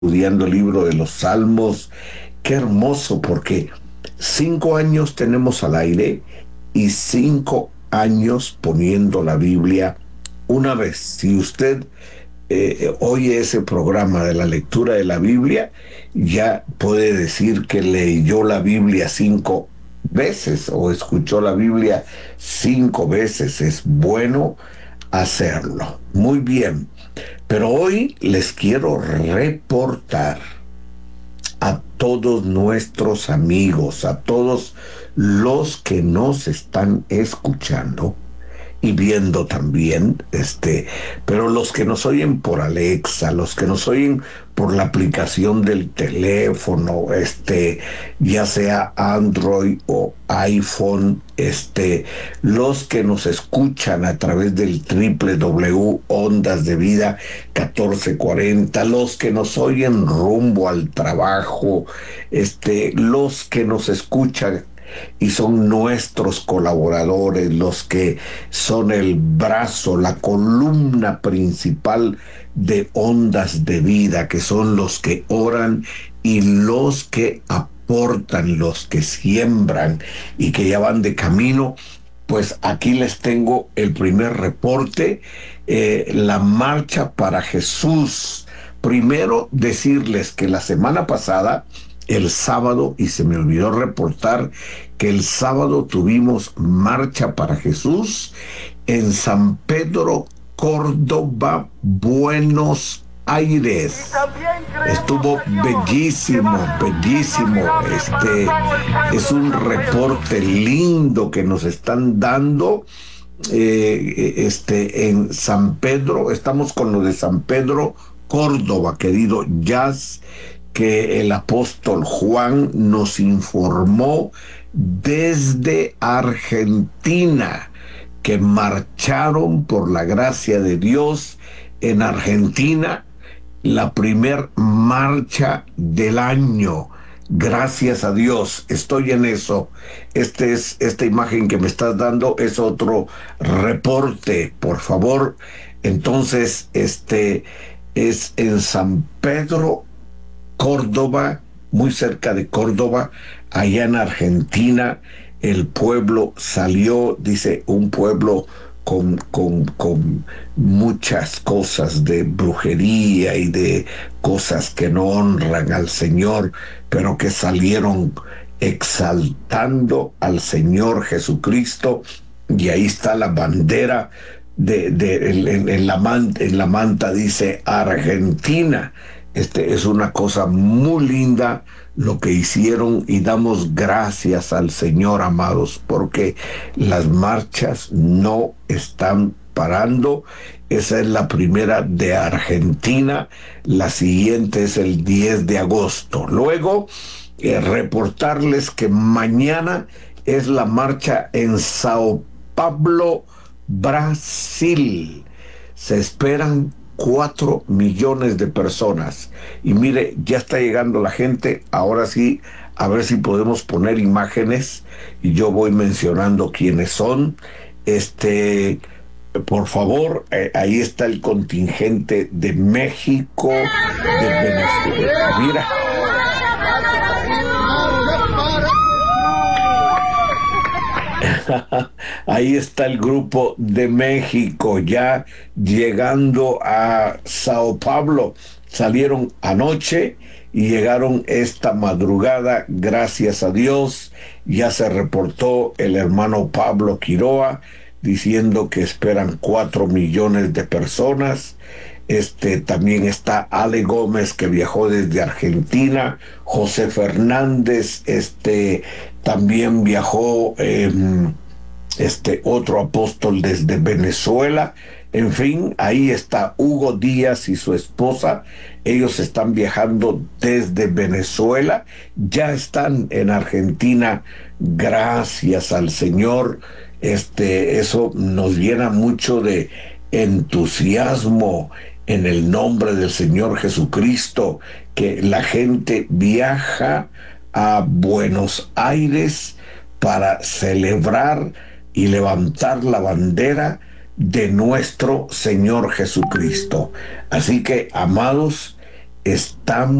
estudiando el libro de los Salmos. Qué hermoso, porque 5 años tenemos al aire y 5 años poniendo la Biblia una vez. Si usted oye ese programa de la lectura de la Biblia, ya puede decir que leyó la Biblia 5 veces o escuchó la Biblia 5 veces. Es bueno hacerlo. Muy bien. Pero hoy les quiero reportar a todos nuestros amigos, a todos los que nos están escuchando y viendo también, pero los que nos oyen por Alexa, los que nos oyen por la aplicación del teléfono, ya sea Android o iPhone, los que nos escuchan a través del www Ondas de Vida 1440, los que nos oyen rumbo al trabajo, los que nos escuchan y son nuestros colaboradores, los que son el brazo, la columna principal de Ondas de Vida, que son los que oran y los que aportan, los que siembran y que ya van de camino. Pues aquí les tengo el primer reporte, la marcha para Jesús. Primero decirles que la semana pasada, el sábado, y se me olvidó reportar que el sábado tuvimos marcha para Jesús en San Pedro, Córdoba, Buenos Aires. Estuvo bellísimo, bellísimo. Es un reporte lindo que nos están dando. En San Pedro, estamos con lo de San Pedro, Córdoba, querido Jazz, que el apóstol Juan nos informó desde Argentina, que marcharon por la gracia de Dios en Argentina, la primer marcha del año. Gracias a Dios, estoy en eso. Esta imagen que me estás dando es otro reporte, por favor. Entonces, es en San Pedro, Córdoba, muy cerca de Córdoba, allá en Argentina. El pueblo salió, dice, un pueblo con muchas cosas de brujería y de cosas que no honran al Señor, pero que salieron exaltando al Señor Jesucristo. Y ahí está la bandera en la manta dice Argentina. Es una cosa muy linda lo que hicieron, y damos gracias al Señor, amados, porque las marchas no están parando. Esa es la primera de Argentina, la siguiente es el 10 de agosto. Luego, reportarles que mañana es la marcha en Sao Paulo, Brasil. Se esperan 4 millones de personas. Y mire, ya está llegando la gente. Ahora sí, a ver si podemos poner imágenes y yo voy mencionando quiénes son. Por favor, ahí está el contingente de México, de Venezuela. Mira. Ahí está el grupo de México ya llegando a Sao Paulo. Salieron anoche y llegaron esta madrugada, gracias a Dios. Ya se reportó el hermano Pablo Quiroa diciendo que esperan 4 millones de personas. También está Ale Gómez, que viajó desde Argentina. José Fernández, también viajó, otro apóstol desde Venezuela. En fin, ahí está Hugo Díaz y su esposa. Ellos están viajando desde Venezuela. Ya están en Argentina. Gracias al Señor. Eso nos llena mucho de entusiasmo en el nombre del Señor Jesucristo, que la gente viaja a Buenos Aires para celebrar y levantar la bandera de nuestro Señor Jesucristo. Así que, amados, estamos